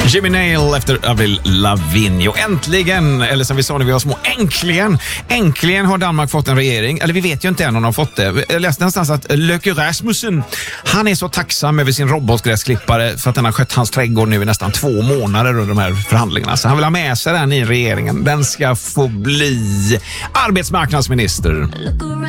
Jimmy Nail efter Avril Lavigne. Och äntligen, eller som vi sa när vi var små, äntligen har Danmark fått en regering. Eller vi vet ju inte än om de har fått det. Jag läste någonstans att Løkke Rasmussen, han är så tacksam över sin robotgräsklippare för att den har skött hans trädgård nu i nästan 2 månader under de här förhandlingarna. Så han vill ha med sig den i regeringen. Den ska få bli arbetsmarknadsminister.